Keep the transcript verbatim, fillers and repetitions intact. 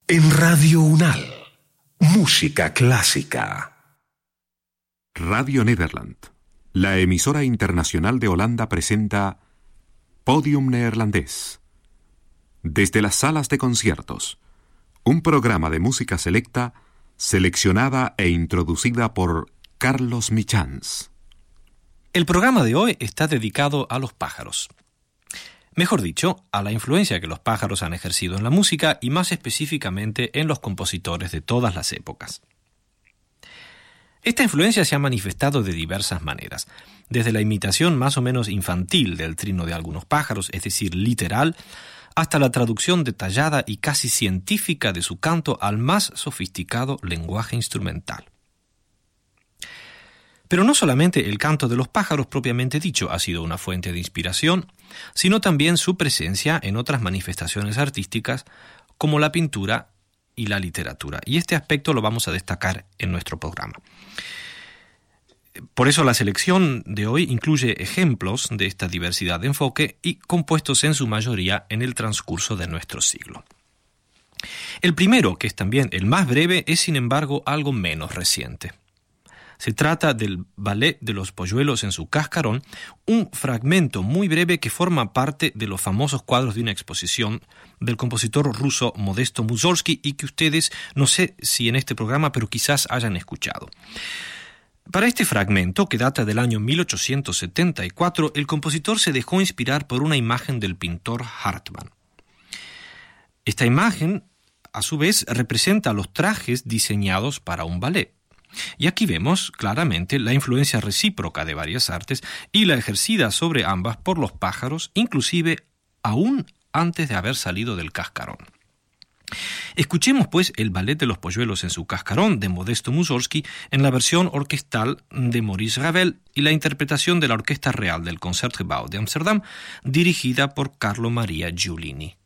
En Radio Unal, música clásica. Radio Nederland, la emisora internacional de Holanda, presenta Podium Neerlandés. Desde las salas de conciertos, un programa de música selecta, seleccionada e introducida por Carlos Michans. El programa de hoy está dedicado a los pájaros. Mejor dicho, a la influencia que los pájaros han ejercido en la música y más específicamente en los compositores de todas las épocas. Esta influencia se ha manifestado de diversas maneras, desde la imitación más o menos infantil del trino de algunos pájaros, es decir, literal, hasta la traducción detallada y casi científica de su canto al más sofisticado lenguaje instrumental. Pero no solamente el canto de los pájaros propiamente dicho ha sido una fuente de inspiración, sino también su presencia en otras manifestaciones artísticas como la pintura y la literatura. Y este aspecto lo vamos a destacar en nuestro programa. Por eso la selección de hoy incluye ejemplos de esta diversidad de enfoque y compuestos en su mayoría en el transcurso de nuestro siglo. El primero, que es también el más breve, es sin embargo algo menos reciente. Se trata del Ballet de los polluelos en su cascarón, un fragmento muy breve que forma parte de los famosos cuadros de una exposición del compositor ruso Modesto Mussorgsky y que ustedes, no sé si en este programa, pero quizás hayan escuchado. Para este fragmento, que data del año mil ochocientos setenta y cuatro, el compositor se dejó inspirar por una imagen del pintor Hartmann. Esta imagen, a su vez, representa los trajes diseñados para un ballet. Y aquí vemos claramente la influencia recíproca de varias artes y la ejercida sobre ambas por los pájaros, inclusive aún antes de haber salido del cascarón. Escuchemos pues el Ballet de los polluelos en su cascarón de Modesto Mussorgsky en la versión orquestal de Maurice Ravel y la interpretación de la Orquesta Real del Concertgebouw de Ámsterdam dirigida por Carlo Maria Giulini.